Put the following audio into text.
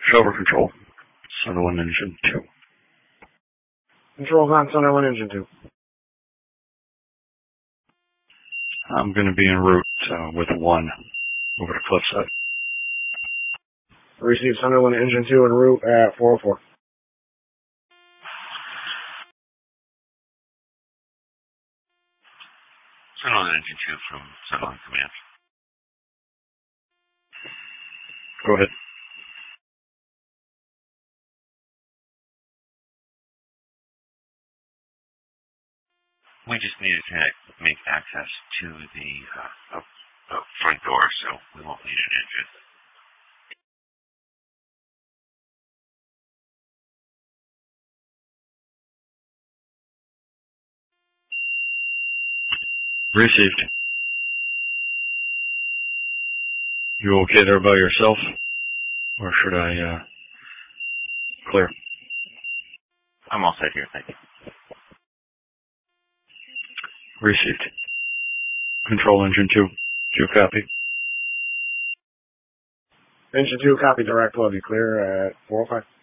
Shower control. Sunderland Engine 2. Control's on Sunderland Engine 2. I'm going to be en route with 1 over to Cliffside. Receive Sunderland Engine 2 en route at 404. Sunderland Engine 2 from Sunderland Command. Go ahead. We just needed to make access to the front door, so we won't need an engine. Received. You okay there by yourself? Or should I clear? I'm all set here, thank you. Received. Control Engine 2. Do you copy? Engine 2, copy direct love. You clear at 405.